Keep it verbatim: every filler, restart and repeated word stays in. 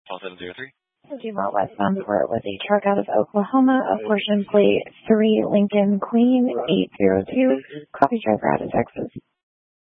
Call seven zero three. Dumont westbound Fort with a truck out of Oklahoma, a portion plate three Lincoln Queen eight zero two. Copy driver out of Texas.